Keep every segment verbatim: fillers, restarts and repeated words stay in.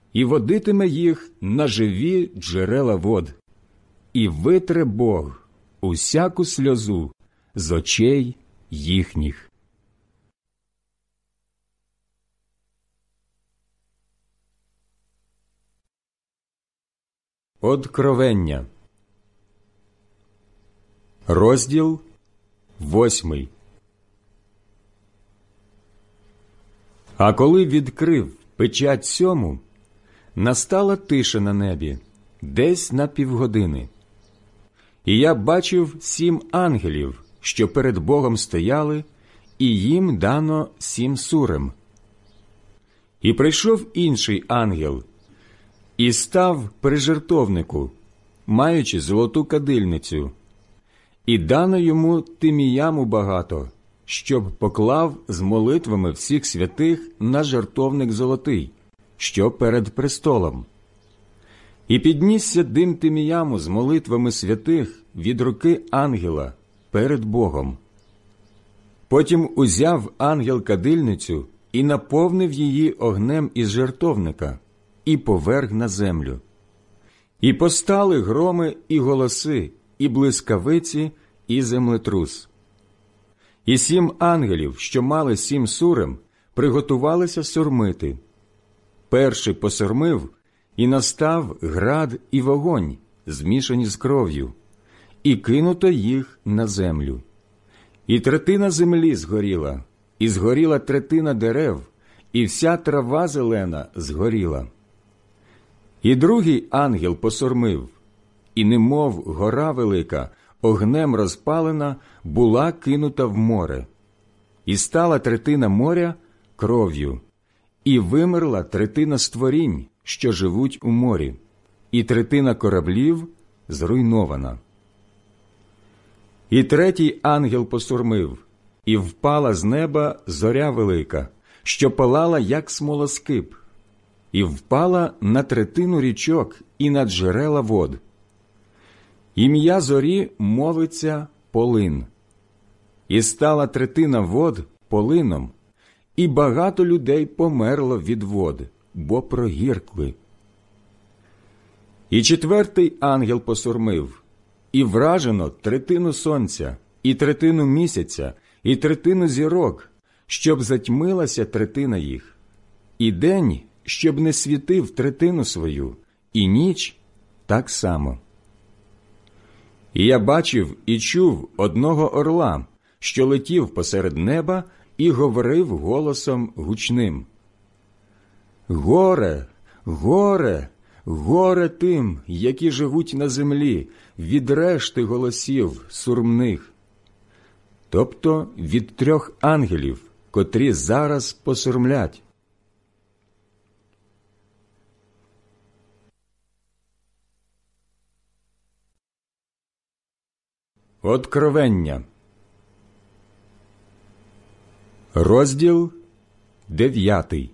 і водитиме їх на живі джерела вод, і витре Бог усяку сльозу з очей їхніх». Откровення, розділ восьмий. А коли відкрив печать сьому, настала тиша на небі, десь на півгодини. І я бачив сім ангелів, що перед Богом стояли, і їм дано сім сурем. І прийшов інший ангел, і став при жертовнику, маючи золоту кадильницю, і дано йому тиміяму багато, щоб поклав з молитвами всіх святих на жертовник золотий, що перед престолом. І піднісся дим тиміяму з молитвами святих від руки ангела перед Богом. Потім узяв ангел кадильницю і наповнив її огнем із жертовника, і поверг на землю. І постали громи і голоси, і блискавиці, і землетрус. І сім ангелів, що мали сім сурем, приготувалися сурмити. Перший посурмив, і настав град і вогонь, змішані з кров'ю, і кинуто їх на землю. І третина землі згоріла, і згоріла третина дерев, і вся трава зелена згоріла. І другий ангел посурмив, і немов гора велика, огнем розпалена, була кинута в море. І стала третина моря кров'ю, і вимерла третина створінь, що живуть у морі, і третина кораблів зруйнована. І третій ангел посурмив, і впала з неба зоря велика, що палала, як смолоскип, і впала на третину річок і на джерела вод. Ім'я зорі мовиться Полин. І стала третина вод полином, і багато людей померло від вод, бо прогіркли. І четвертий ангел посурмив, і вражено третину сонця, і третину місяця, і третину зірок, щоб затьмилася третина їх, і день, щоб не світив третину свою, і ніч так само. І я бачив і чув одного орла, що летів посеред неба і говорив голосом гучним: «Горе, горе, горе тим, які живуть на землі, від решти голосів сурмних», тобто від трьох ангелів, котрі зараз посурмлять. Откровення, розділ дев'ятий.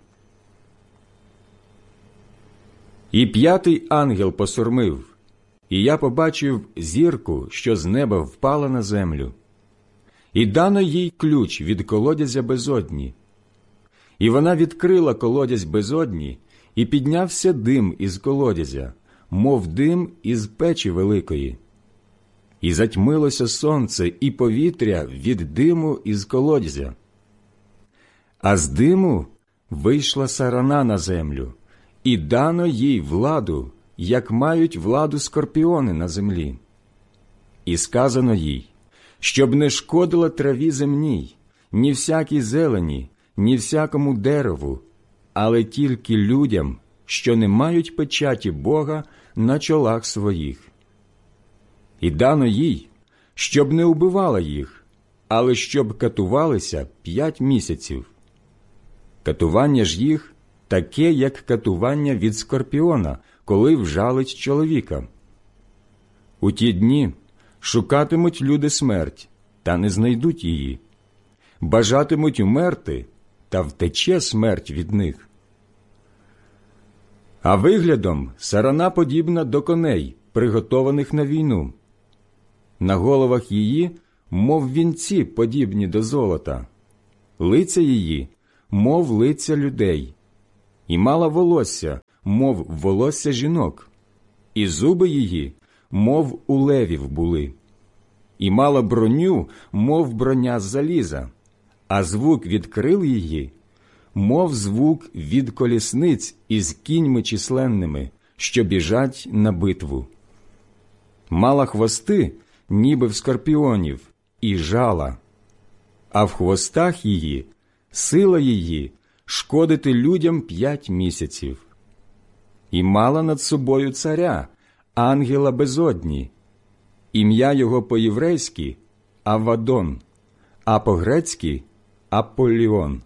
І п'ятий ангел посурмив, і я побачив зірку, що з неба впала на землю. І дано їй ключ від колодязя безодні. І вона відкрила колодязь безодні, і піднявся дим із колодязя, мов дим із печі великої. І затьмилося сонце і повітря від диму із колодязя. А з диму вийшла сарана на землю, і дано їй владу, як мають владу скорпіони на землі. І сказано їй, щоб не шкодила траві земній, ні всякій зелені, ні всякому дереву, але тільки людям, що не мають печаті Бога на чолах своїх. І дано їй, щоб не убивала їх, але щоб катувалися п'ять місяців. Катування ж їх таке, як катування від скорпіона, коли вжалить чоловіка. У ті дні шукатимуть люди смерть, та не знайдуть її. Бажатимуть умерти, та втече смерть від них. А виглядом сарана подібна до коней, приготованих на війну. На головах її, мов вінці, подібні до золота. Лиця її, мов лиця людей. І мала волосся, мов волосся жінок, і зуби її, мов у левів були, і мала броню, мов броня з заліза, а звук від крил її, мов звук від колісниць із кіньми численними, що біжать на битву. Мала хвости, ніби в скорпіонів, і жала, а в хвостах її сила її шкодити людям п'ять місяців. І мала над собою царя, ангела безодні, ім'я його по-єврейськи – Авадон, а по-грецьки – Аполліон.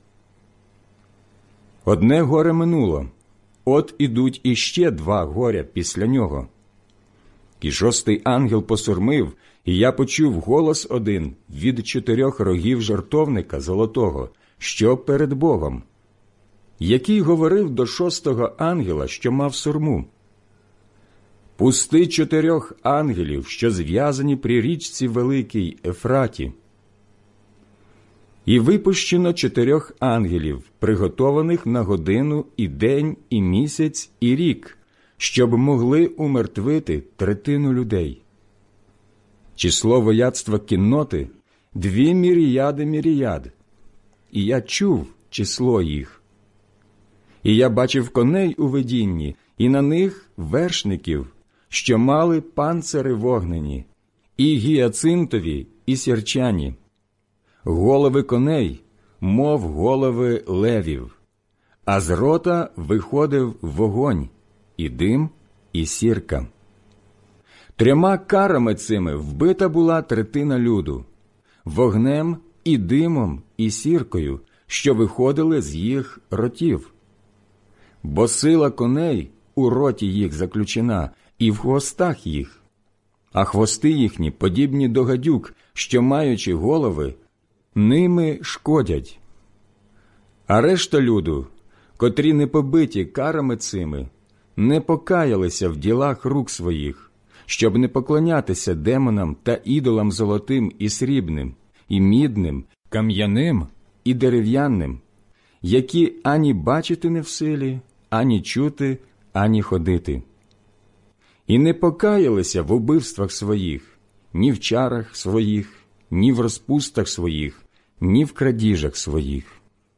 Одне горе минуло, от ідуть іще два горя після нього. І шостий ангел посурмив, і я почув голос один від чотирьох рогів жертовника золотого, що перед Богом, який говорив до шостого ангела, що мав сурму: «Пусти чотирьох ангелів, що зв'язані при річці великій Ефраті». І випущено чотирьох ангелів, приготованих на годину і день, і місяць, і рік, щоб могли умертвити третину людей. Число вояцтва кінноти – дві міріяди міріяд, і я чув число їх. І я бачив коней у видінні, і на них вершників, що мали панцири вогнені, і гіацинтові, і сірчані. Голови коней, мов голови левів, а з рота виходив вогонь, і дим, і сірка. Трьома карами цими вбита була третина люду, вогнем і димом, і сіркою, що виходили з їх ротів. Бо сила коней у роті їх заключена, і в хвостах їх, а хвости їхні подібні до гадюк, що, маючи голови, ними шкодять. А решта люду, котрі не побиті карами цими, не покаялися в ділах рук своїх, щоб не поклонятися демонам та ідолам золотим і срібним, і мідним, кам'яним і дерев'яним, які ані бачити не в силі, ані чути, ані ходити. І не покаялися в убивствах своїх, ні в чарах своїх, ні в розпустах своїх, ні в крадіжах своїх.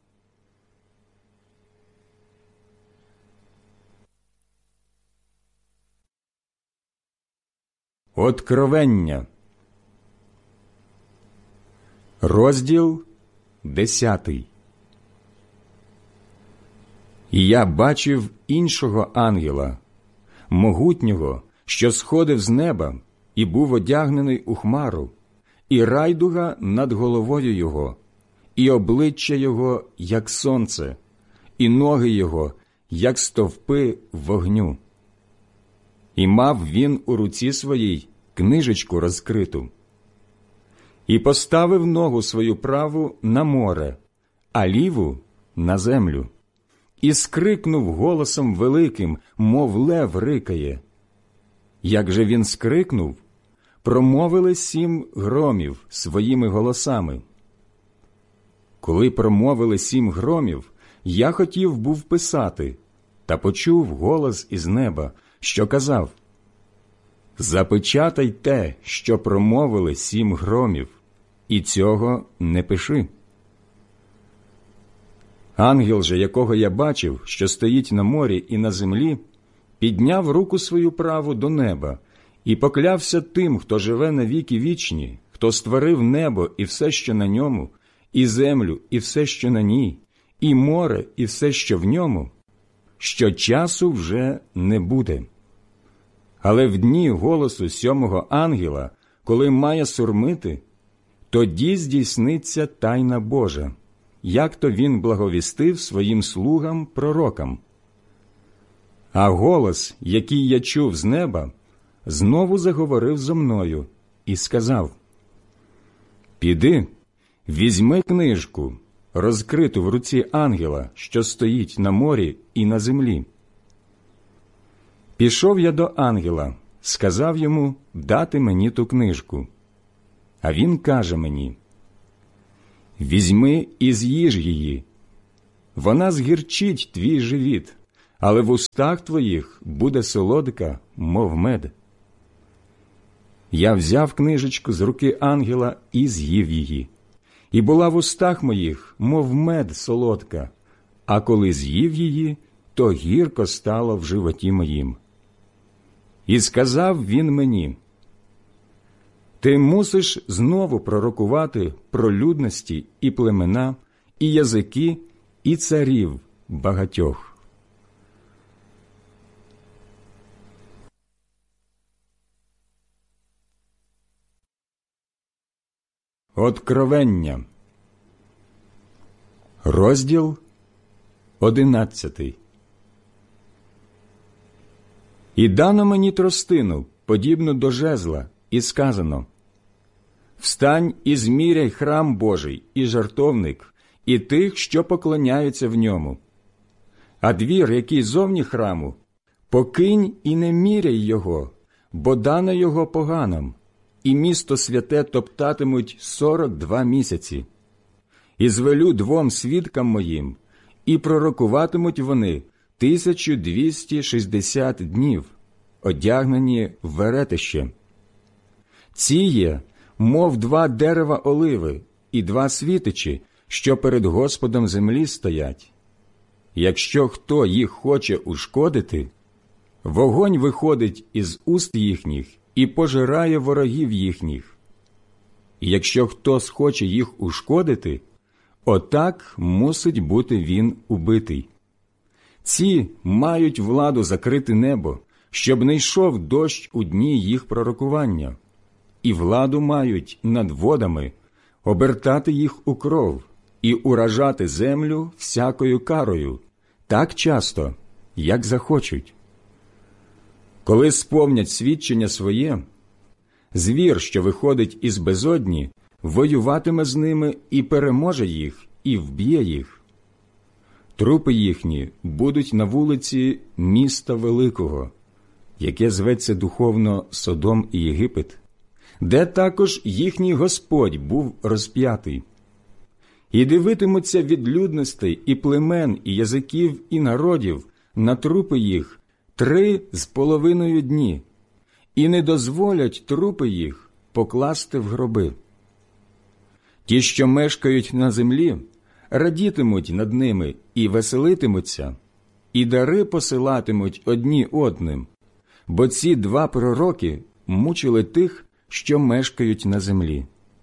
Откровення. Розділ десятий. І я бачив іншого ангела, могутнього, що сходив з неба, і був одягнений у хмару, і райдуга над головою його, і обличчя його, як сонце, і ноги його, як стовпи вогню. І мав він у руці своїй книжечку розкриту. І поставив ногу свою праву на море, а ліву – на землю. І скрикнув голосом великим, мов лев рикає. Як же він скрикнув, промовили сім громів своїми голосами. Коли промовили сім громів, я хотів був писати, та почув голос із неба, що казав: «Запечатай те, що промовили сім громів, і цього не пиши». Ангел же, якого я бачив, що стоїть на морі і на землі, підняв руку свою праву до неба і поклявся тим, хто живе на віки вічні, хто створив небо і все, що на ньому, і землю і все, що на ній, і море і все, що в ньому, що часу вже не буде. Але в дні голосу сьомого ангела, коли має сурмити, тоді здійсниться тайна Божа, як то він благовістив своїм слугам пророкам. А голос, який я чув з неба, знову заговорив зо мною і сказав: «Піди, візьми книжку, розкриту в руці ангела, що стоїть на морі і на землі». Пішов я до ангела, сказав йому дати мені ту книжку. А він каже мені: «Візьми і з'їж її. Вона згірчить твій живіт, але в устах твоїх буде солодка, мов мед. Я взяв книжечку з руки ангела і з'їв її. І була в устах моїх, мов мед солодка, а коли з'їв її, то гірко стало в животі моїм. І сказав він мені: ти мусиш знову пророкувати про людності і племена, і язики, і царів багатьох. Откровення. Розділ одинадцятий. І дано мені тростину, подібну до жезла, і сказано: встань і зміряй храм Божий, і жертовник, і тих, що поклоняються в ньому. А двір, який зовні храму, покинь і не міряй його, бо дано його поганам, і місто святе топтатимуть сорок два місяці. І звелю двом свідкам моїм, і пророкуватимуть вони тисячу двісті шістдесят днів, одягнені в веретище. Ці є, мов два дерева оливи і два світичі, що перед Господом землі стоять. Якщо хто їх хоче ушкодити, вогонь виходить із уст їхніх і пожирає ворогів їхніх. І якщо хто схоче їх ушкодити, отак мусить бути він убитий. Ці мають владу закрити небо, щоб не йшов дощ у дні їх пророкування, і владу мають над водами обертати їх у кров і уражати землю всякою карою, так часто, як захочуть. Коли сповнять свідчення своє, звір, що виходить із безодні, воюватиме з ними і переможе їх, і вб'є їх. Трупи їхні будуть на вулиці міста Великого, яке зветься духовно Содом і Єгипет, де також їхній Господь був розп'ятий. І дивитимуться від людностей і племен, і язиків, і народів на трупи їх три з половиною дні, і не дозволять трупи їх покласти в гроби. Ті, що мешкають на землі, радітимуть над ними і веселитимуться, і дари посилатимуть одні одним, бо ці два пророки мучили тих, що мешкають на землі.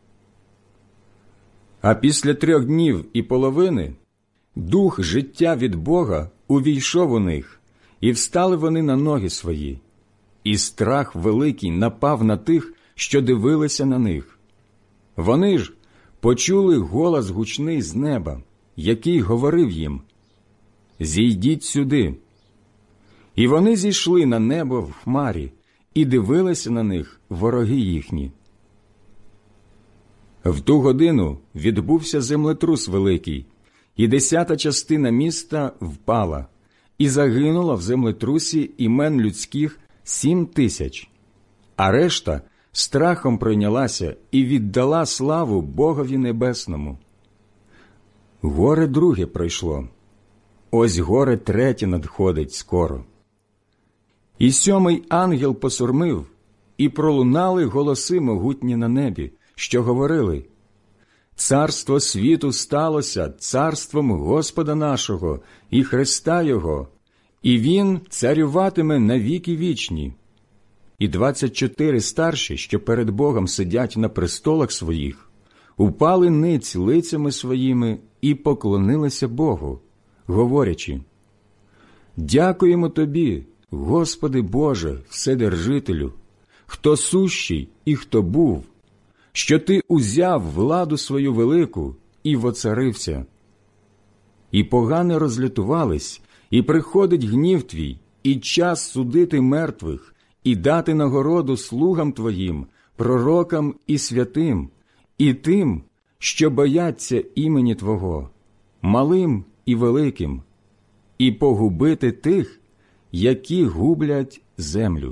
А після трьох днів і половини дух життя від Бога увійшов у них, і встали вони на ноги свої, і страх великий напав на тих, що дивилися на них. Вони ж почули голос гучний з неба, який говорив їм: «Зійдіть сюди». І вони зійшли на небо в хмарі, і дивилися на них вороги їхні. В ту годину відбувся землетрус великий, і десята частина міста впала, і загинуло в землетрусі імен людських сім тисяч, а решта страхом пройнялася і віддала славу Богові Небесному. Горе друге пройшло, ось горе третє надходить скоро. І сьомий ангел посурмив, і пролунали голоси могутні на небі, що говорили: «Царство світу сталося царством Господа нашого і Христа Його, і Він царюватиме на віки вічні». І двадцять чотири старші, що перед Богом сидять на престолах своїх, упали ниць лицями своїми і поклонилися Богу, говорячи: «Дякуємо Тобі, Господи Боже, Вседержителю, хто сущий і хто був, що Ти узяв владу свою велику і воцарився. І погани розлютувались, і приходить гнів Твій, і час судити мертвих, і дати нагороду слугам Твоїм, пророкам і святим, і тим, що бояться імені Твого, малим і великим, і погубити тих, які гублять землю».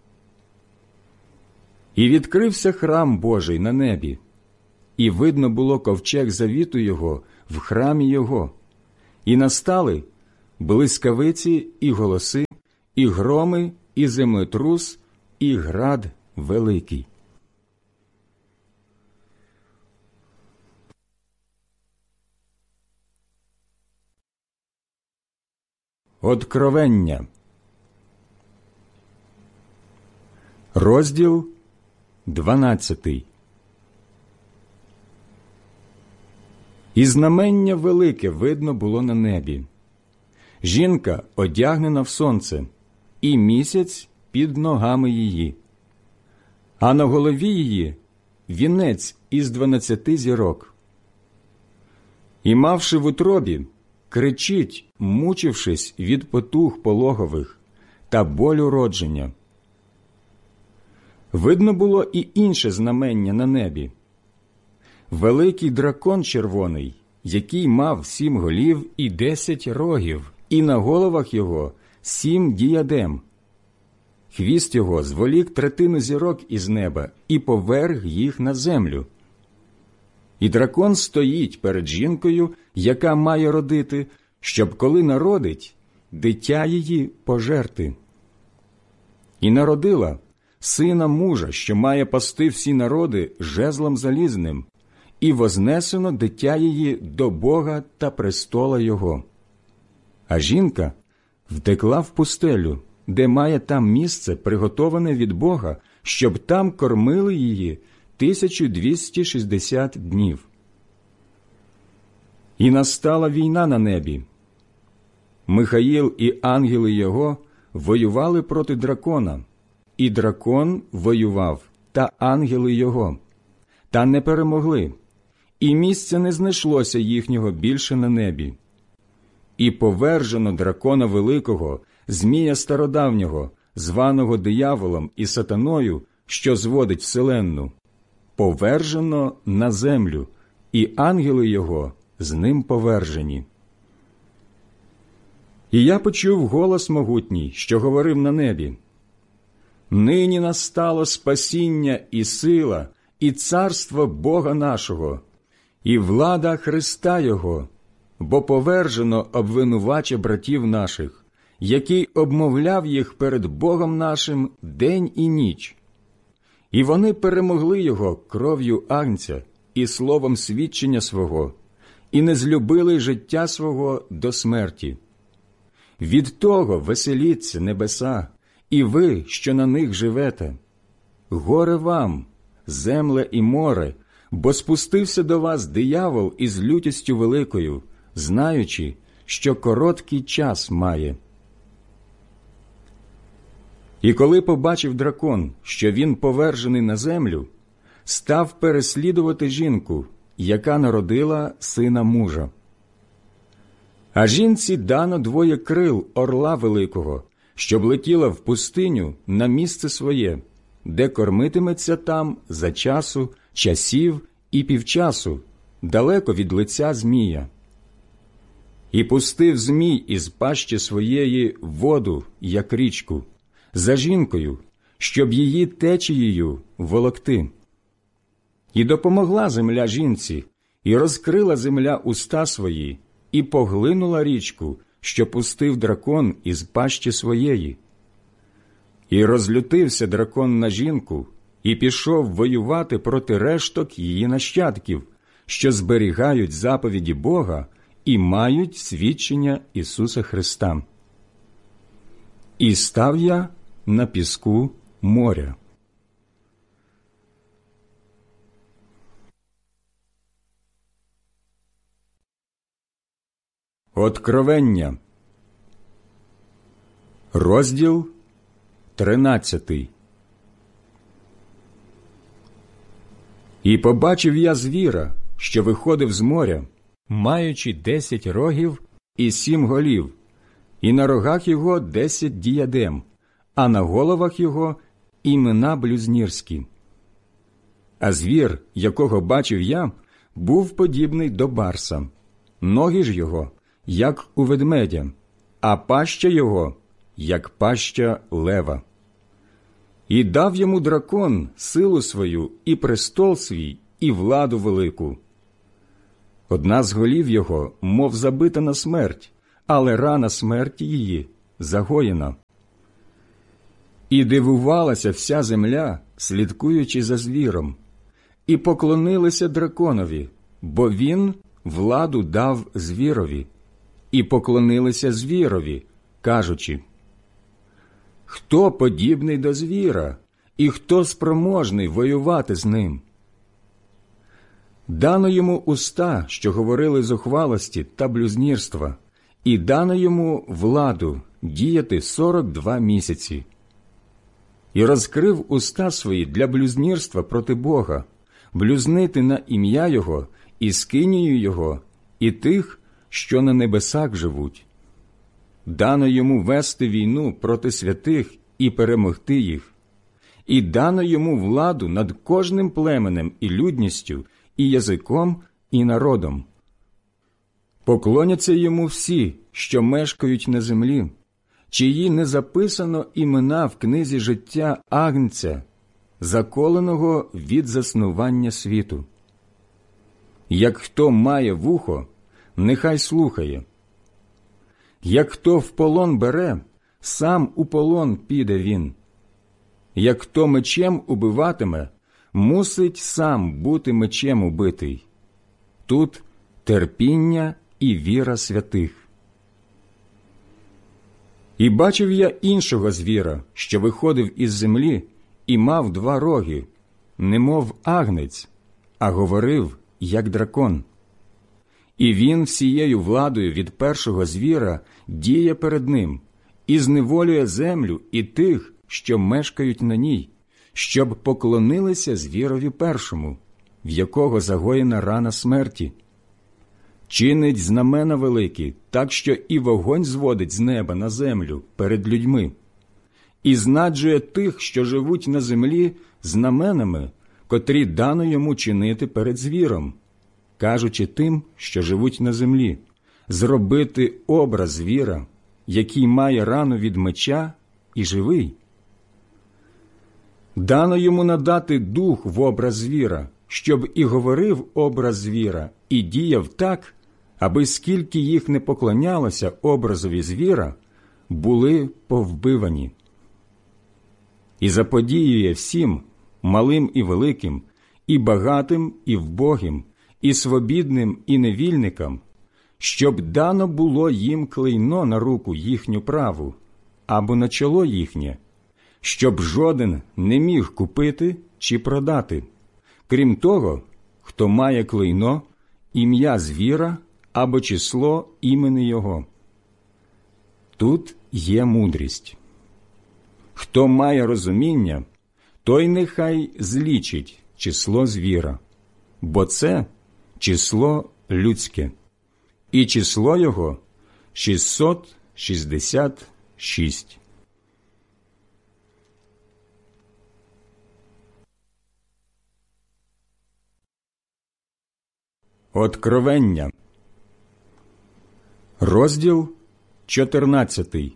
І відкрився храм Божий на небі, і видно було ковчег завіту Його в храмі Його, і настали блискавиці і голоси, і громи, і землетрус, і град великий. Откровення. Розділ дванадцятий. І знамення велике видно було на небі. Жінка одягнена в сонце, і місяць під ногами її. А на голові її вінець із дванадцяти зірок. І, мавши в утробі, кричить, мучившись від потуг пологових та болю родження. Видно було і інше знамення на небі. Великий дракон червоний, який мав сім голів і десять рогів, і на головах його сім діадем. Хвіст його зволік третину зірок із неба і поверг їх на землю. І дракон стоїть перед жінкою, яка має родити, щоб, коли народить, дитя її пожерти. І народила сина мужа, що має пасти всі народи жезлом залізним, і вознесено дитя її до Бога та престола його. А жінка втекла в пустелю, де має там місце, приготоване від Бога, щоб там кормили її тисячу двісті шістдесят днів. І настала війна на небі. Михаїл і ангели його воювали проти дракона, і дракон воював, та ангели його, та не перемогли, і місця не знайшлося їхнього більше на небі. І повержено дракона великого, змія стародавнього, званого дияволом і сатаною, що зводить вселенну, повержено на землю, і ангели його з ним повержені. І я почув голос могутній, що говорив на небі: «Нині настало спасіння і сила, і царство Бога нашого, і влада Христа Його, бо повержено обвинувача братів наших, який обмовляв їх перед Богом нашим день і ніч. І вони перемогли його кров'ю агнця і словом свідчення свого, і не злюбили життя свого до смерті. Від того веселіться небеса, і ви, що на них живете. Горе вам, земле і море, бо спустився до вас диявол із лютістю великою, знаючи, що короткий час має». І коли побачив дракон, що він повержений на землю, став переслідувати жінку, яка народила сина мужа. А жінці дано двоє крил орла великого, щоб летіла в пустиню на місце своє, де кормитиметься там за часу, часів і півчасу, далеко від лиця змія. І пустив змій із пащі своєї воду, як річку, за жінкою, щоб її течією волокти. І допомогла земля жінці, і розкрила земля уста свої, і поглинула річку, що пустив дракон із пащі своєї. І розлютився дракон на жінку, і пішов воювати проти решток її нащадків, що зберігають заповіді Бога і мають свідчення Ісуса Христа. І став я на піску моря. Откровення. Розділ тринадцятий. І побачив я звіра, що виходив з моря, маючи десять рогів і сім голів, і на рогах його десять діадем, а на головах його імена блюзнірські. А звір, якого бачив я, був подібний до барса, ноги ж його, як у ведмедя, а паща його, як паща лева. І дав йому дракон силу свою, і престол свій, і владу велику. Одна з голів його, мов забита на смерть, але рана смерті її загоєна. І дивувалася вся земля, слідкуючи за звіром, і поклонилися драконові, бо він владу дав звірові, і поклонилися звірові, кажучи: «Хто подібний до звіра, і хто спроможний воювати з ним?» Дано йому уста, що говорили зухвалості та блюзнірства, і дано йому владу діяти сорок два місяці. І розкрив уста свої для блюзнірства проти Бога, блюзнити на ім'я Його і скинію Його, і тих, що на небесах живуть. Дано йому вести війну проти святих і перемогти їх. І дано йому владу над кожним племенем і людністю, і язиком, і народом. Поклоняться йому всі, що мешкають на землі, чиї не записано імена в книзі життя Агнця, заколеного від заснування світу. Як хто має вухо, нехай слухає. Як хто в полон бере, сам у полон піде він. Як хто мечем убиватиме, мусить сам бути мечем убитий. Тут терпіння і віра святих. І бачив я іншого звіра, що виходив із землі, і мав два роги, немов агнець, а говорив, як дракон. І він всією владою від першого звіра діє перед ним, і зневолює землю і тих, що мешкають на ній, щоб поклонилися звірові першому, в якого загоєна рана смерті. Чинить знамена великі, так що і вогонь зводить з неба на землю перед людьми, і знаджує тих, що живуть на землі, знаменами, котрі дано йому чинити перед звіром, кажучи тим, що живуть на землі, зробити образ звіра, який має рану від меча і живий. Дано йому надати дух в образ звіра, щоб і говорив образ звіра, і діяв так, аби скільки їх не поклонялося образові звіра, були повбивані. І заподіює всім, малим і великим, і багатим, і вбогим, і свобідним, і невільникам, щоб дано було їм клейно на руку їхню праву, або на чоло їхнє, щоб жоден не міг купити чи продати, крім того, хто має клейно, ім'я звіра або число імені його. Тут є мудрість. Хто має розуміння, той нехай злічить число звіра, бо це число людське, і число його шістсот шістдесят шість. Откровення. Розділ чотирнадцятий.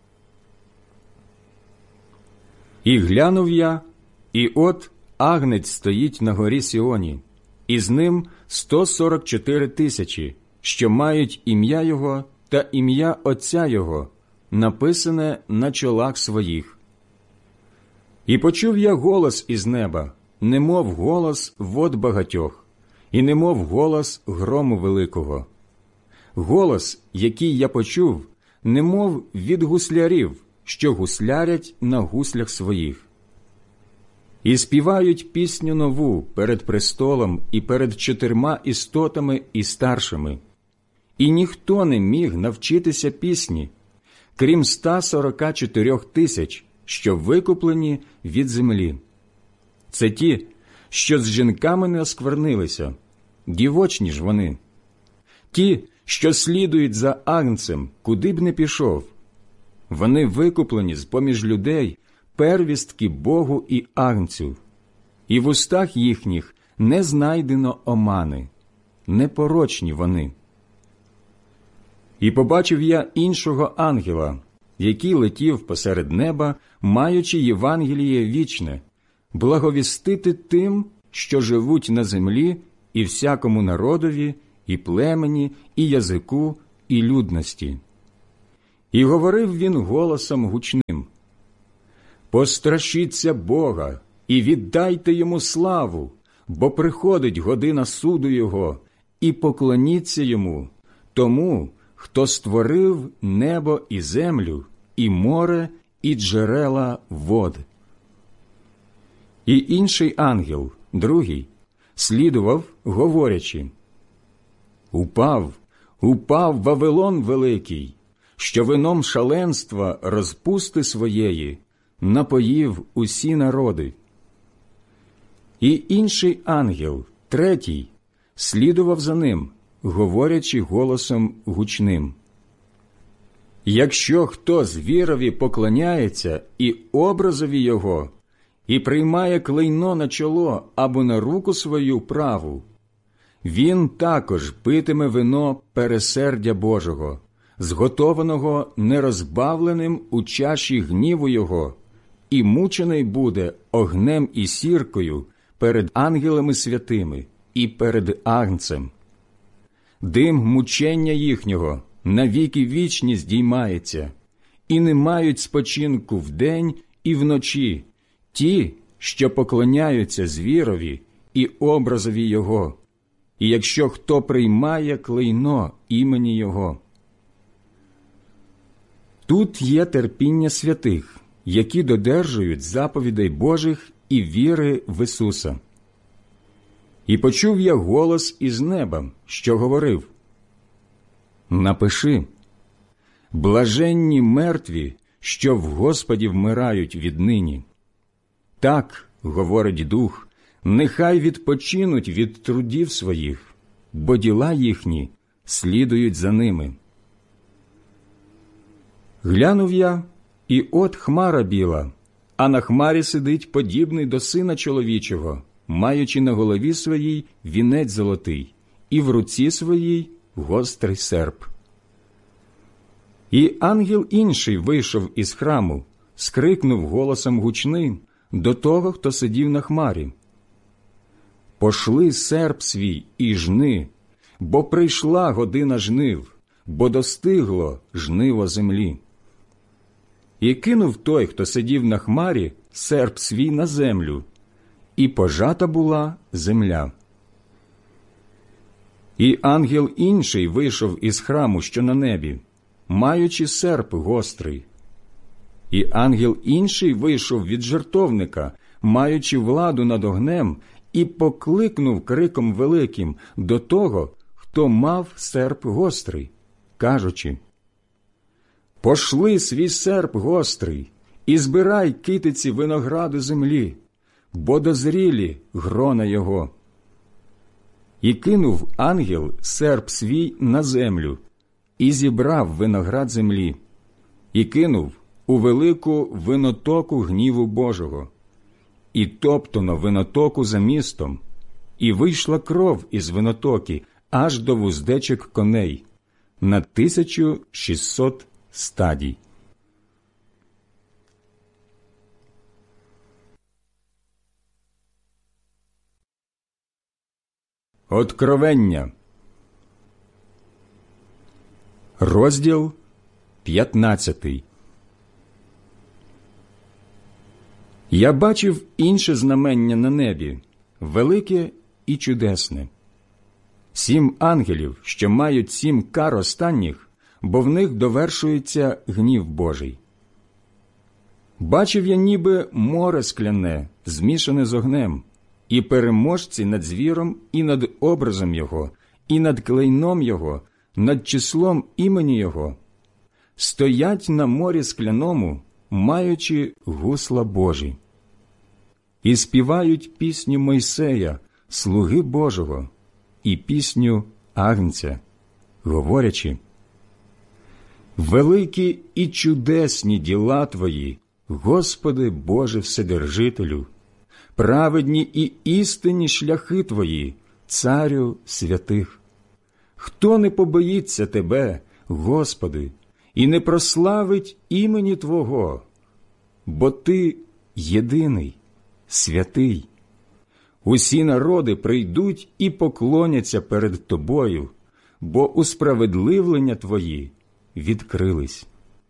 І глянув я, і от агнець стоїть на горі Сіоні, і з ним сто сорок чотири тисячі, що мають ім'я його та ім'я Отця його, написане на чолах своїх. І почув я голос із неба, немов голос вод багатьох, і немов голос грому великого. Голос, який я почув, немов від гуслярів, що гуслярять на гуслях своїх. І співають пісню нову перед престолом і перед чотирма істотами і старшими. І ніхто не міг навчитися пісні, крім ста сорока чотирьох тисяч, що викуплені від землі. Це ті, що з жінками не осквернилися, дівочні ж вони. Ті, що слідують за агнцем, куди б не пішов. Вони викуплені з-поміж людей, первістки Богу і агнцю. І в устах їхніх не знайдено омани, непорочні вони. І побачив я іншого ангела, який летів посеред неба, маючи Євангеліє вічне, благовістити тим, що живуть на землі, і всякому народові, і племені, і язику, і людності, І говорив він голосом гучним: «Пострашіться Бога і віддайте йому славу, бо приходить година суду Його, і поклоніться Йому, тому, хто створив небо і землю, і море, і джерела вод». І інший ангел, другий, слідував, говорячи: «Упав, упав Вавилон великий, що вином шаленства розпусти своєї напоїв усі народи». І інший ангел, третій, слідував за ним, говорячи голосом гучним: «Якщо хто звірові поклоняється і образові його, і приймає клейно на чоло або на руку свою праву, він також питиме вино пересердя Божого, зготованого нерозбавленим у чаші гніву Його, і мучений буде огнем і сіркою перед ангелами святими і перед Агнцем. Дим мучення їхнього навіки вічні здіймається, і не мають спочинку вдень і вночі ті, що поклоняються звірові і образові Його, і якщо хто приймає клейно імені Його». Тут є терпіння святих, які додержують заповідей Божих і віри в Ісуса. І почув я голос із неба, що говорив: «Напиши: блаженні мертві, що в Господі вмирають віднині. Так, говорить Дух, нехай відпочинуть від трудів своїх, бо діла їхні слідують за ними». Глянув я, і от хмара біла, а на хмарі сидить подібний до Сина чоловічого, маючи на голові своїй вінець золотий, і в руці своїй гострий серп. І ангел інший вийшов із храму, скрикнув голосом гучним до того, хто сидів на хмарі: «Пошли серп свій і жни, бо прийшла година жнив, бо достигло жниво землі». І кинув той, хто сидів на хмарі, серп свій на землю, і пожата була земля. І ангел інший вийшов із храму, що на небі, маючи серп гострий. І ангел інший вийшов від жертовника, маючи владу над огнем, і покликнув криком великим до того, хто мав серп гострий, кажучи: «Пошли свій серп гострий, і збирай китиці винограду землі, бо дозрілі грона його». І кинув ангел серп свій на землю, і зібрав виноград землі, і кинув у велику винотоку гніву Божого, і топтано винотоку за містом, і вийшла кров із винотоки аж до вуздечок коней, на тисячу шістсот стадій. Откровення. Розділ п'ятнадцятий. Я бачив інше знамення на небі, велике і чудесне. Сім ангелів, що мають сім кар останніх, бо в них довершується гнів Божий. Бачив я ніби море скляне, змішане з огнем, і переможці над звіром і над образом його, і над клейном його, над числом імені його, стоять на морі скляному, маючи гусла Божі. І співають пісню Мойсея, слуги Божого, і пісню Агнця, говорячи: «Великі і чудесні діла Твої, Господи Боже Вседержителю, праведні і істинні шляхи Твої, Царю святих. Хто не побоїться Тебе, Господи, і не прославить імені Твого? Бо Ти єдиний, святий. Усі народи прийдуть і поклоняться перед Тобою, бо усправедливлення Твої відкрились».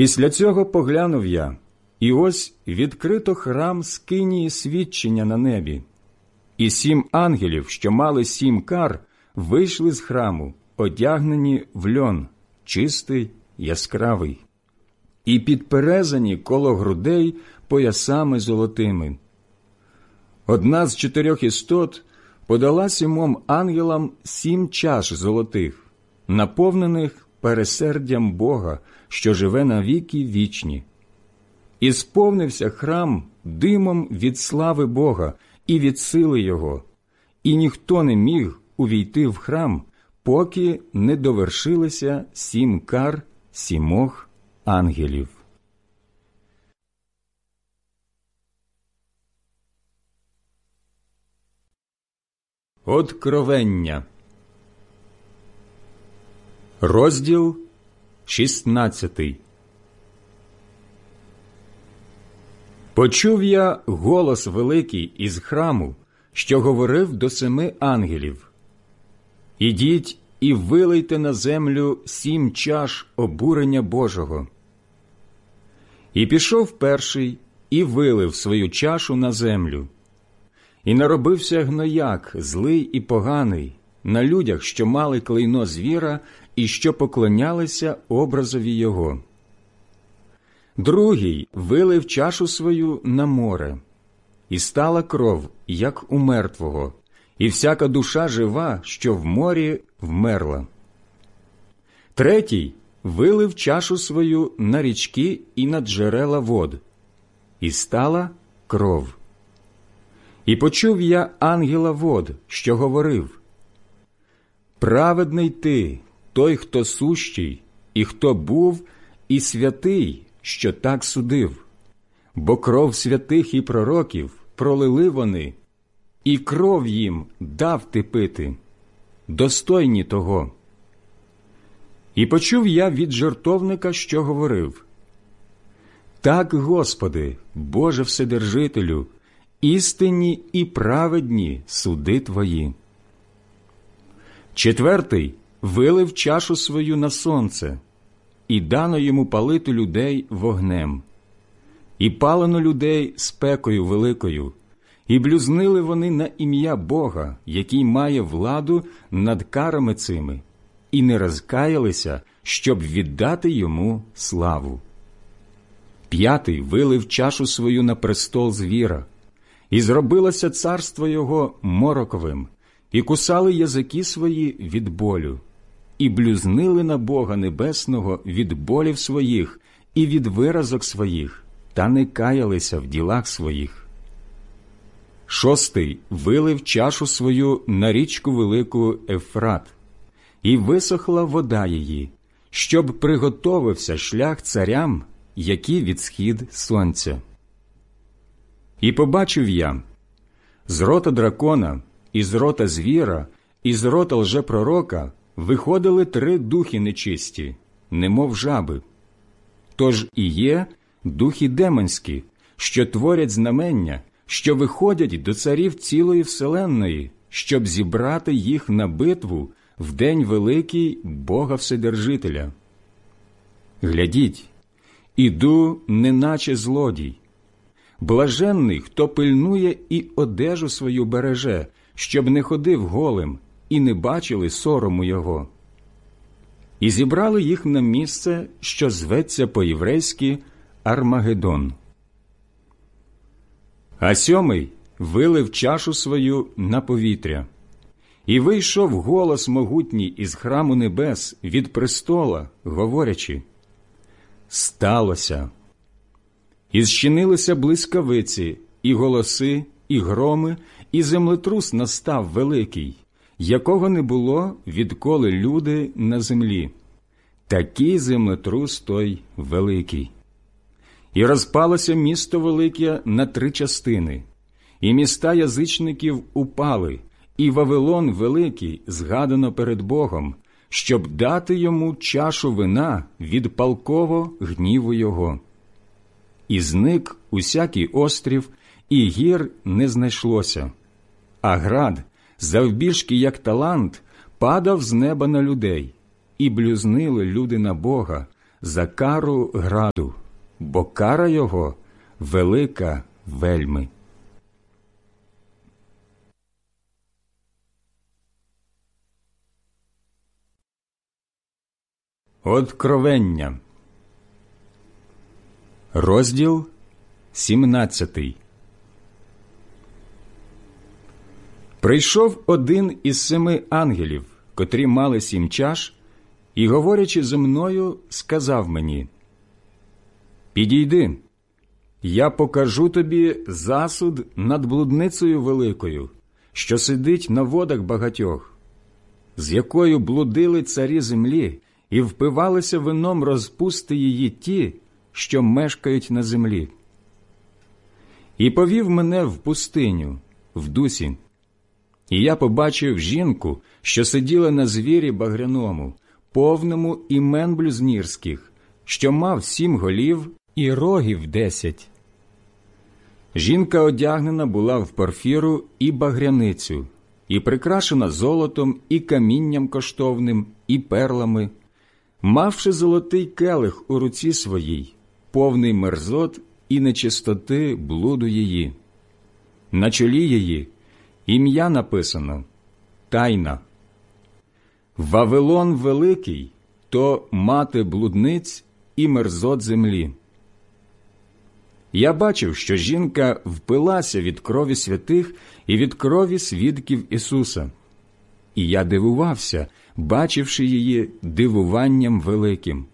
Після цього поглянув я, і ось відкрито храм скинії свідчення на небі. І сім ангелів, що мали сім кар, вийшли з храму, одягнені в льон, чистий, яскравий, і підперезані коло грудей поясами золотими. Одна з чотирьох істот подала сімом ангелам сім чаш золотих, наповнених пересердям Бога, що живе на віки вічні. І сповнився храм димом від слави Бога і від сили Його, і ніхто не міг увійти в храм, поки не довершилися сім кар сімох ангелів. Откровення. Розділ шістнадцятий. Почув я голос великий із храму, що говорив до семи ангелів: «Ідіть і вилийте на землю сім чаш обурення Божого». І пішов перший, і вилив свою чашу на землю. І наробився гнояк, злий і поганий, на людях, що мали клейно звіра і що поклонялися образові його. Другий вилив чашу свою на море, і стала кров, як у мертвого, і всяка душа жива, що в морі, вмерла. Третій вилив чашу свою на річки і на джерела вод, і стала кров. І почув я ангела вод, що говорив: «Праведний ти, той, хто сущий, і хто був, і святий, що так судив, бо кров святих і пророків пролили вони, і кров їм дав ти пити, достойні того». І почув я від жертовника, що говорив: «Так, Господи, Боже Вседержителю, істинні і праведні суди Твої». Четвертий вилив чашу свою на сонце, і дано йому палити людей вогнем. І палено людей спекою великою, і блюзнили вони на ім'я Бога, який має владу над карами цими, і не розкаялися, щоб віддати йому славу. П'ятий вилив чашу свою на престол звіра, і зробилося царство його мороковим, і кусали язики свої від болю, і блюзнили на Бога Небесного від болів своїх і від виразок своїх, та не каялися в ділах своїх. Шостий вилив чашу свою на річку велику Ефрат, і висохла вода її, щоб приготовився шлях царям, які від схід сонця. І побачив я з рота дракона, і з рота звіра, і з рота лжепророка виходили три духи нечисті, немов жаби. Тож і є духи демонські, що творять знамення, що виходять до царів цілої вселенної, щоб зібрати їх на битву в день великий Бога Вседержителя. Глядіть, іду, неначе злодій. Блаженний, хто пильнує і одежу свою береже, щоб не ходив голим, і не бачили сорому його. І зібрали їх на місце, що зветься по-єврейськи Армагеддон. А сьомий вилив чашу свою на повітря. І вийшов голос могутній із храму небес від престола, говорячи: «Сталося!» І зчинилися блискавиці, і голоси, і громи, і землетрус настав великий, якого не було, відколи люди на землі. Такий землетрус той великий. І розпалося місто велике на три частини, і міста язичників упали, і Вавилон великий згадано перед Богом, щоб дати йому чашу вина від палкового гніву його. І зник усякий острів, і гір не знайшлося. А град, завбільшки як талант, падав з неба на людей, і блюзнили люди на Бога, за кару граду, бо кара його велика вельми. Откровення. Розділ сімнадцятий. Прийшов один із семи ангелів, котрі мали сім чаш, і, говорячи зі мною, сказав мені: «Підійди, я покажу тобі засуд над блудницею великою, що сидить на водах багатьох, з якою блудили царі землі і впивалися вином розпусти її ті, що мешкають на землі. І повів мене в пустиню, в дусі, і я побачив жінку, що сиділа на звірі багряному, повному імен блюзнірських, що мав сім голів і рогів десять. Жінка одягнена була в порфіру і багряницю, і прикрашена золотом, і камінням коштовним, і перлами, мавши золотий келих у руці своїй, повний мерзот і нечистоти блуду її. На чолі її ім'я написано «Тайна». Вавилон великий – то мати блудниць і мерзот землі. Я бачив, що жінка впилася від крові святих і від крові свідків Ісуса. І я дивувався, бачивши її дивуванням великим.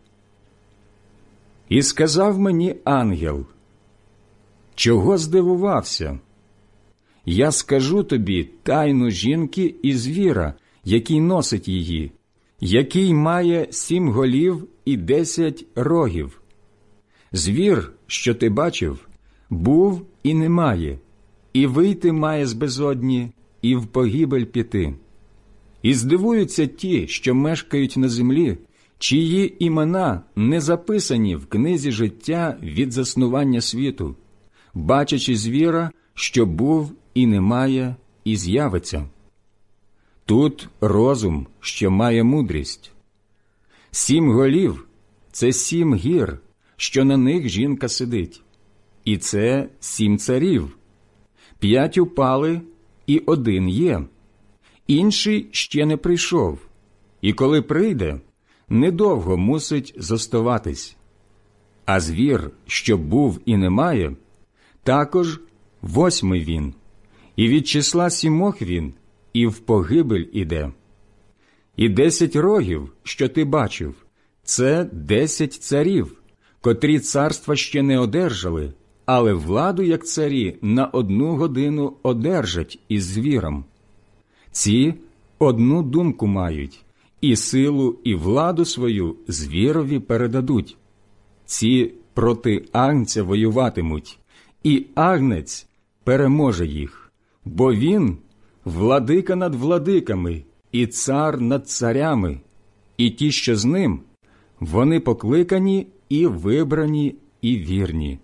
І сказав мені ангел: «Чого здивувався? Я скажу тобі тайну жінки і звіра, який носить її, який має сім голів і десять рогів. Звір, що ти бачив, був і немає, і вийти має з безодні, і в погибель піти. І здивуються ті, що мешкають на землі, чиї імена не записані в книзі життя від заснування світу, бачачи звіра, що був і немає, і з'явиться. Тут розум, що має мудрість. Сім голів – це сім гір, що на них жінка сидить, і це сім царів. П'ять упали, і один є. Інший ще не прийшов, і коли прийде, недовго мусить зоставатись. А звір, що був і немає, також восьмий він, і від числа сімох він, і в погибель іде. І десять рогів, що ти бачив, це десять царів, котрі царства ще не одержали, але владу, як царі, на одну годину одержать із звіром. Ці одну думку мають, і силу, і владу свою звірові передадуть. Ці проти агнця воюватимуть, і агнець переможе їх, бо він – владика над владиками і цар над царями, і ті, що з ним, вони покликані і вибрані, і вірні.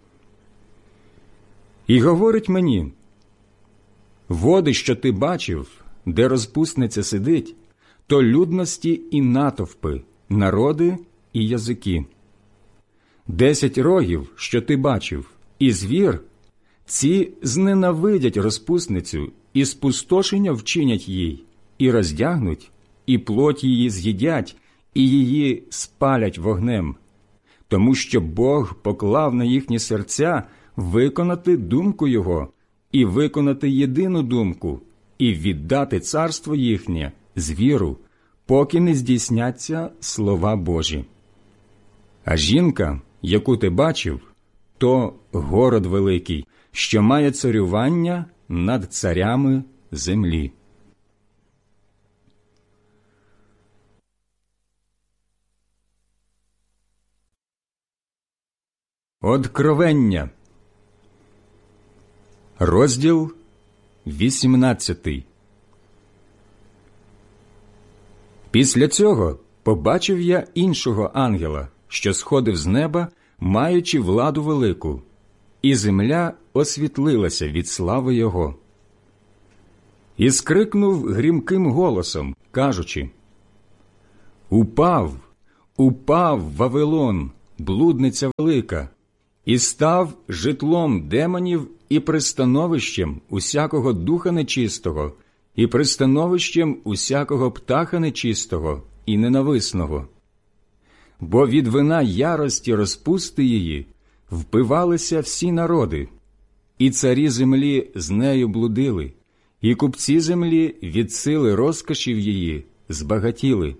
І говорить мені: води, що ти бачив, де розпусниця сидить, то людності і натовпи, народи і язики. Десять рогів, що ти бачив, і звір, ці зненавидять розпусницю, і спустошення вчинять їй, і роздягнуть, і плоть її з'їдять, і її спалять вогнем, тому що Бог поклав на їхні серця виконати думку Його, і виконати єдину думку, і віддати царство їхнє звіру, поки не здійсняться слова Божі. А жінка, яку ти бачив, то город великий, що має царювання над царями землі». Откровення. Розділ вісімнадцятий. Після цього побачив я іншого ангела, що сходив з неба, маючи владу велику, і земля освітлилася від слави його. І скрикнув грімким голосом, кажучи: «Упав, Упав Вавилон, блудниця велика, і став житлом демонів і пристановищем усякого духа нечистого, і пристановищем усякого птаха нечистого і ненависного. Бо від вина ярості розпусти її впивалися всі народи, і царі землі з нею блудили, і купці землі від сили розкошів її збагатіли.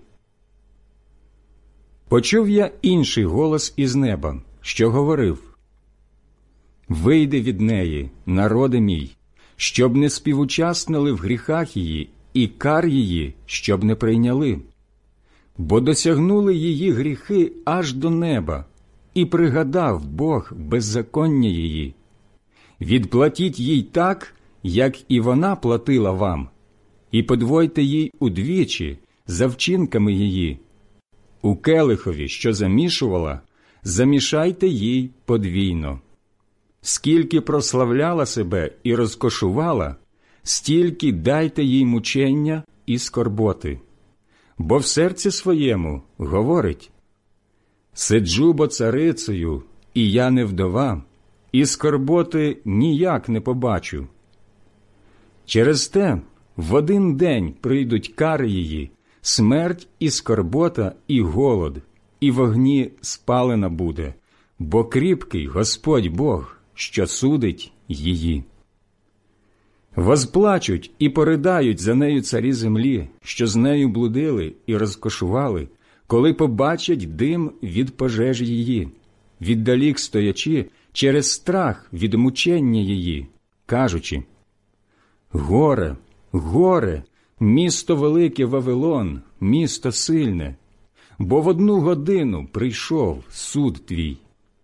Почув я інший голос із неба, що говорив: «Вийди від неї, народе мій, щоб не співучаснили в гріхах її, і кар її, щоб не прийняли. Бо досягнули її гріхи аж до неба, і пригадав Бог беззаконня її. Відплатіть їй так, як і вона платила вам, і подвойте їй удвічі за вчинками її. У келихові, що замішувала, замішайте їй подвійно. Скільки прославляла себе і розкошувала, стільки дайте їй мучення і скорботи. Бо в серці своєму говорить: сиджу бо царицею, і я не вдова, і скорботи ніяк не побачу. Через те в один день прийдуть кари її, смерть і скорбота, і голод, і вогні спалена буде, бо кріпкий Господь Бог, що судить її. Возплачуть і поридають за нею царі землі, що з нею блудили і розкошували, коли побачать дим від пожежі її, віддалік стоячи через страх від мучення її, кажучи: горе, горе, місто велике Вавилон, місто сильне, бо в одну годину прийшов суд твій.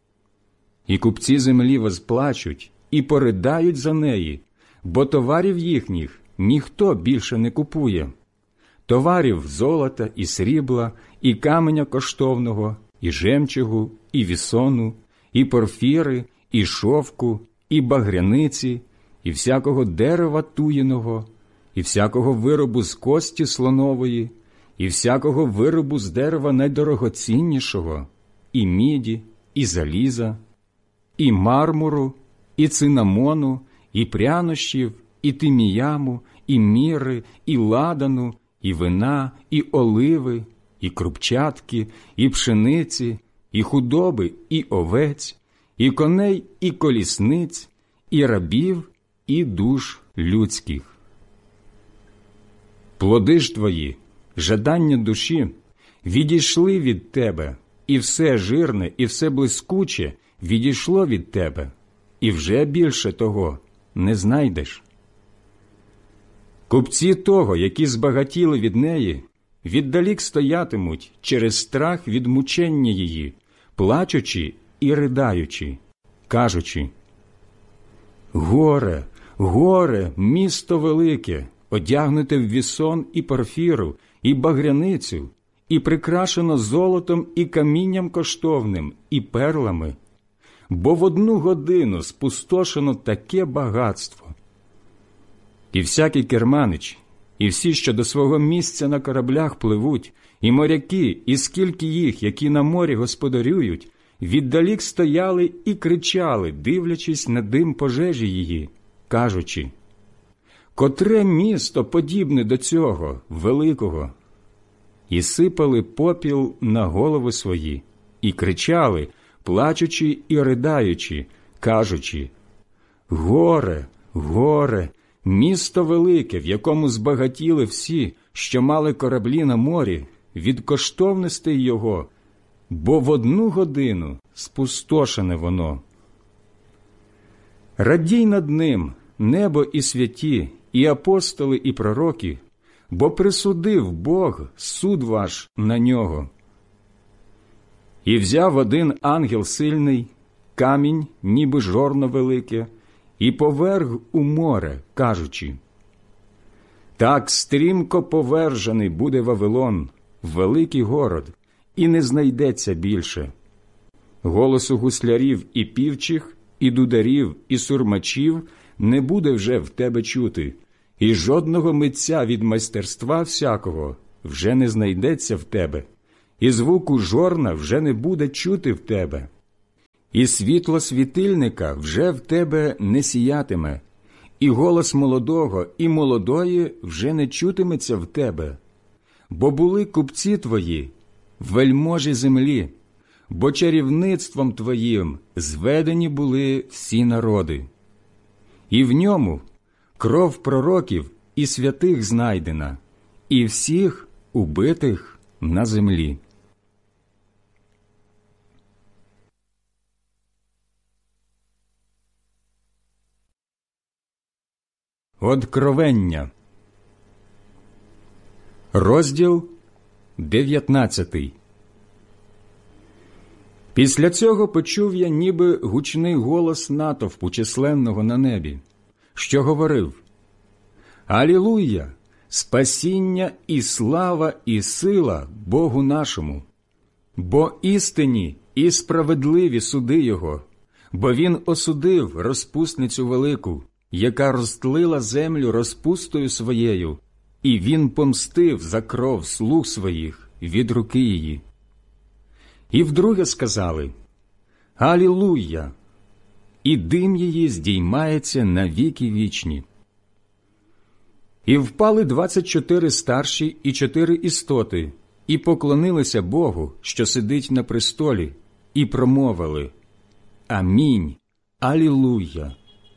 І купці землі возплачуть і поридають за неї, бо товарів їхніх ніхто більше не купує. Товарів золота і срібла, і каменя коштовного, і жемчугу, і вісону, і порфіри, і шовку, і багряниці, і всякого дерева туєного, і всякого виробу з кості слонової, і всякого виробу з дерева найдорогоціннішого, і міді, і заліза, і мармуру, і цинамону, і прянощів, і тиміяму, і міри, і ладану, і вина, і оливи, і крупчатки, і пшениці, і худоби, і овець, і коней, і колісниць, і рабів, і душ людських. Плоди ж твої, жадання душі, відійшли від тебе, і все жирне, і все блискуче відійшло від тебе, і вже більше того не знайдеш. Купці того, які збагатіли від неї, віддалік стоятимуть через страх від мучення її, плачучи і ридаючи, кажучи: горе, горе, місто велике, одягнуте в вісон і порфіру, і багряницю, і прикрашено золотом і камінням коштовним, і перлами, бо в одну годину спустошено таке багатство. І всякий керманич, і всі, що до свого місця на кораблях пливуть, і моряки, і скільки їх, які на морі господарюють, віддалік стояли і кричали, дивлячись на дим пожежі її, кажучи: котре місто подібне до цього, великого? І сипали попіл на голови свої, і кричали, плачучи і ridaючи, кажучи: горе, горе, місто велике, в якому збагатіли всі, що мали кораблі на морі, від коштовностей його, бо в одну годину спустошене воно. Радій над ним, небо і святі, і апостоли, і пророки, бо присудив Бог суд ваш на нього. І взяв один ангел сильний, камінь, ніби жорно велике, і поверг у море, кажучи: так стрімко повержений буде Вавилон, великий город, і не знайдеться більше. Голосу гуслярів і півчих, і дударів, і сурмачів не буде вже в тебе чути, і жодного митця від майстерства всякого вже не знайдеться в тебе, і звуку жорна вже не буде чути в тебе, і світло світильника вже в тебе не сіятиме, і голос молодого і молодої вже не чутиметься в тебе. Бо були купці твої, вельможі землі, бо чарівництвом твоїм зведені були всі народи. І в ньому кров пророків і святих знайдена, і всіх убитих на землі. Откровення. Розділ дев'ятнадцятий. Після цього почув я ніби гучний голос натовпу численного на небі, що говорив: «Алілуя! Спасіння і слава і сила Богу нашому! Бо істинні і справедливі суди Його, бо Він осудив розпусницю велику, яка розтлила землю розпустою своєю, і Він помстив за кров слуг своїх від руки її». І вдруге сказали: «Алілуя! І дим її здіймається на віки вічні». І впали двадцять чотири старші і чотири істоти, і поклонилися Богу, що сидить на престолі, і промовили: «Амінь! Алілуя!»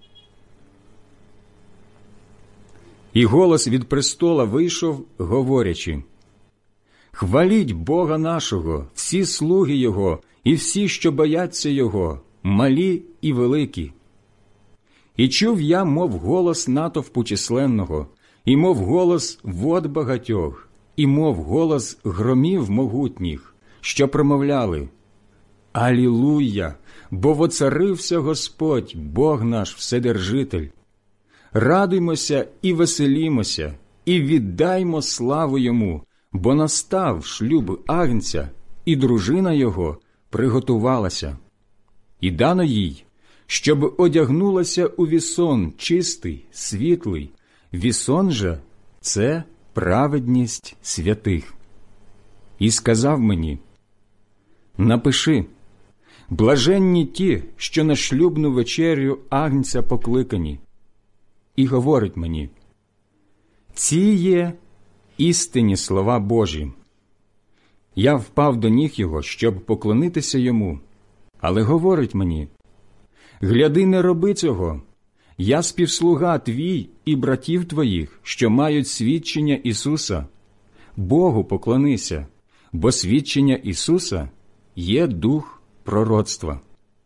І голос від престола вийшов, говорячи: «Хваліть Бога нашого, всі слуги Його, і всі, що бояться Його, малі і великі». І чув я, мов голос натовпу численного, і мов голос вод багатьох, і мов голос громів могутніх, що промовляли: «Алілуя! Бо воцарився Господь, Бог наш Вседержитель. Радуймося і веселімося, і віддаймо славу Йому, бо настав шлюб Агнця, і дружина Його приготувалася. І дано їй, щоб одягнулася у вісон чистий, світлий. Вісон же – це праведність святих. І сказав мені: напиши: блаженні ті, що на шлюбну вечерю Агнця покликані. І говорить мені: ці є істинні слова Божі. Я впав до ніг його, щоб поклонитися йому, але говорить мені: гляди, не роби цього. Я співслуга твій і братів твоїх, що мають свідчення Ісуса. Богу поклонися, бо свідчення Ісуса є дух пророцтва.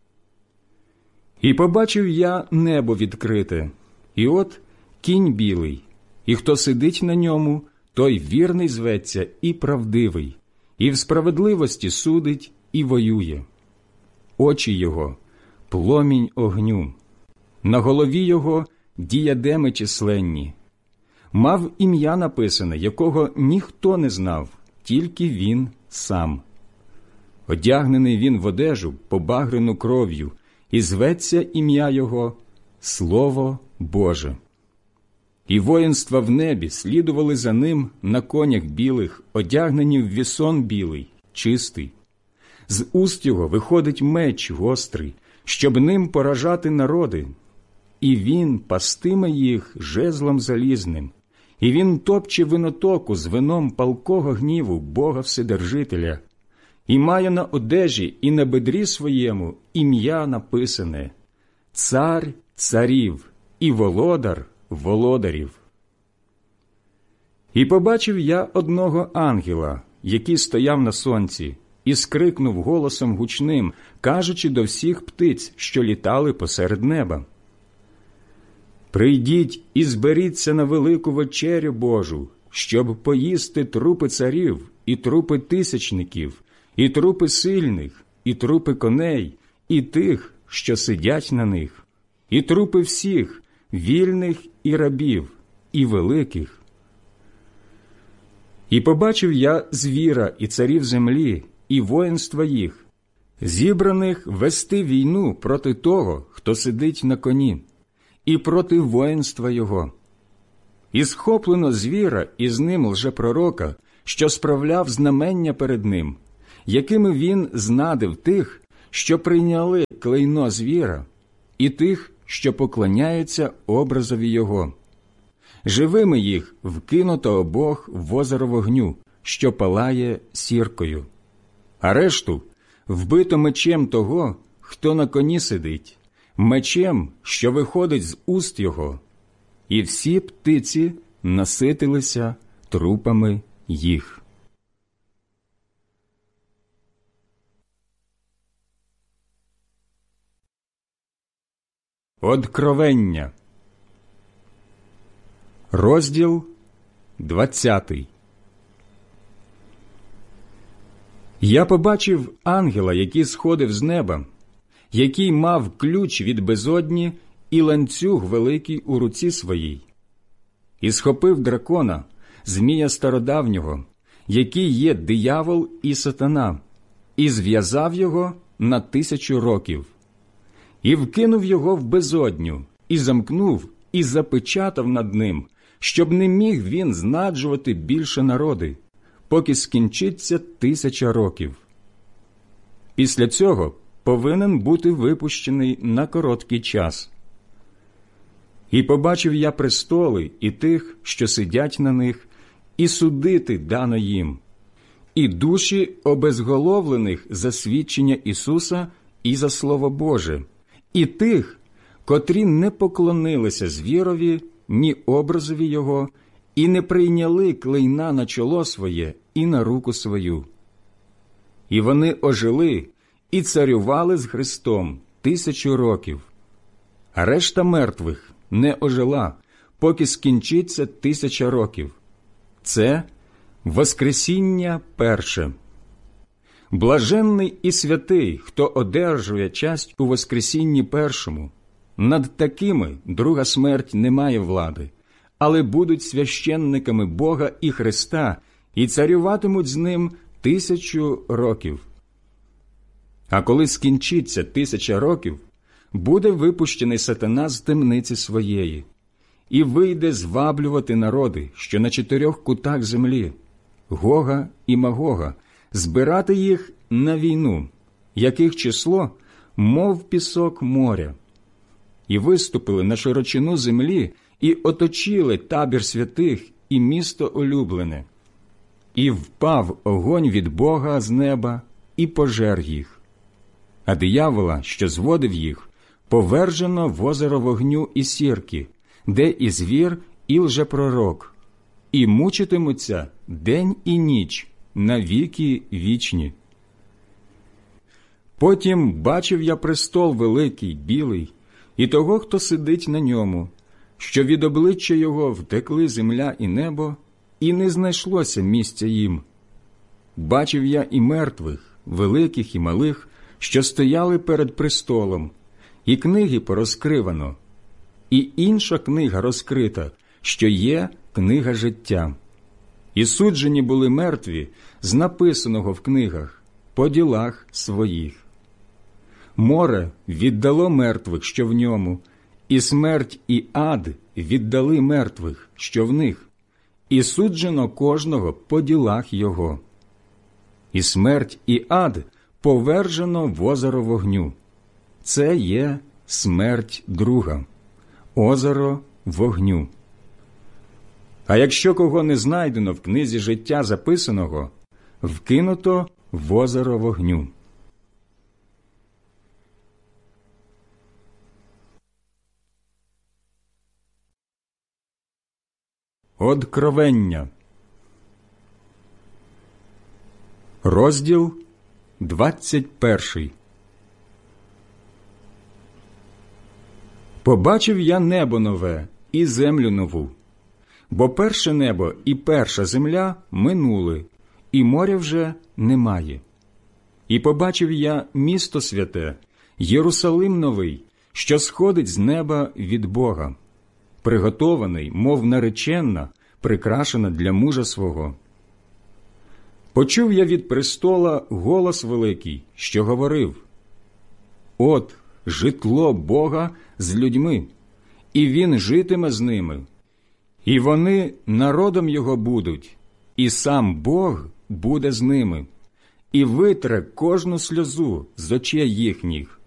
І побачив я небо відкрите, і от кінь білий, і хто сидить на ньому, той вірний зветься і правдивий, і в справедливості судить і воює. Очі його – пломінь огню, на голові його – діядеми численні. Мав ім'я написане, якого ніхто не знав, тільки він сам. Одягнений він в одежу, побагрену кров'ю, і зветься ім'я його Слово Боже. І воїнства в небі слідували за ним на конях білих, одягнені в вісон білий, чистий. З уст його виходить меч гострий, щоб ним поражати народи. І він пастиме їх жезлом залізним, і він топче винотоку з вином палкого гніву Бога Вседержителя, і має на одежі і на бедрі своєму ім'я написане: Цар царів і володар володарів. І побачив я одного ангела, який стояв на сонці, і скрикнув голосом гучним, кажучи до всіх птиць, що літали посеред неба: «Прийдіть і зберіться на велику вечерю Божу, щоб поїсти трупи царів, і трупи тисячників, і трупи сильних, і трупи коней, і тих, що сидять на них, і трупи всіх, вільних і рабів, і великих». І побачив я звіра і царів землі, і воїнства їх, зібраних вести війну проти того, хто сидить на коні, і проти воїнства його. І схоплено звіра і з ним лжепророка, що справляв знамення перед ним, якими він знадив тих, що прийняли клейно звіра, і тих, що поклоняються образові його. Живими їх вкинуто обох в озеро вогню, що палає сіркою, а решту вбито мечем того, хто на коні сидить, мечем, що виходить з уст його, і всі птиці наситилися трупами їх. Откровення. Розділ двадцятий. Я побачив ангела, який сходив з неба, який мав ключ від безодні і ланцюг великий у руці своїй, і схопив дракона, змія стародавнього, який є диявол і сатана, і зв'язав його на тисячу років, і вкинув його в безодню, і замкнув, і запечатав над ним, щоб не міг він знаджувати більше народи, поки скінчиться тисяча років. Після цього повинен бути випущений на короткий час. І побачив я престоли і тих, що сидять на них, і судити дано їм, і душі обезголовлених за свідчення Ісуса і за Слово Боже, і тих, котрі не поклонилися звірові, ні образові його, і не прийняли клейна на чоло своє і на руку свою. І вони ожили і царювали з Христом тисячу років, а решта мертвих не ожила, поки скінчиться тисяча років. Це воскресіння перше. Блаженний і святий, хто одержує часть у воскресінні першому. Над такими друга смерть не має влади, але будуть священниками Бога і Христа і царюватимуть з ним тисячу років. А коли скінчиться тисяча років, буде випущений сатана з темниці своєї і вийде зваблювати народи, що на чотирьох кутах землі, Гога і Магога, збирати їх на війну, яких число, мов пісок моря. І виступили на широчину землі, і оточили табір святих і місто улюблене. І впав огонь від Бога з неба і пожер їх. А диявола, що зводив їх, повержено в озеро вогню і сірки, де і звір, і лжепророк, і мучитимуться день і ніч на віки вічні. Потім бачив я престол великий, білий, і того, хто сидить на ньому, що від обличчя його втекли земля і небо, і не знайшлося місця їм. Бачив я і мертвих, великих і малих, що стояли перед престолом, і книги порозкривано, і інша книга розкрита, що є книга життя. І суджені були мертві з написаного в книгах по ділах своїх. Море віддало мертвих, що в ньому, і смерть і ад віддали мертвих, що в них, і суджено кожного по ділах його. І смерть і ад повержено в озеро вогню. Це є смерть друга, озеро вогню. А якщо кого не знайдено в книзі життя записаного, вкинуто в озеро вогню. Откровення. Розділ двадцять перший. Побачив я небо нове і землю нову, бо перше небо і перша земля минули, і моря вже немає. І побачив я місто святе, Єрусалим новий, що сходить з неба від Бога, приготований, мов наречена, прикрашена для мужа свого. Почув я від престола голос великий, що говорив: «От житло Бога з людьми, і Він житиме з ними, і вони народом Його будуть, і сам Бог буде з ними, і витре кожну сльозу з очей їхніх,